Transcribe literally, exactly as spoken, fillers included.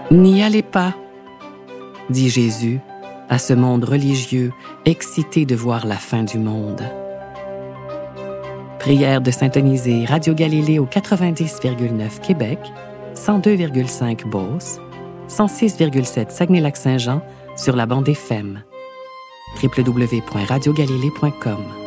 N'y allez pas, dit Jésus à ce monde religieux excité de voir la fin du monde. Prière de syntoniser Radio Galilée au quatre-vingt-dix virgule neuf Québec, cent deux virgule cinq Beauce, cent six virgule sept Saguenay-Lac-Saint-Jean sur la bande F M. w w w point radio galilée point com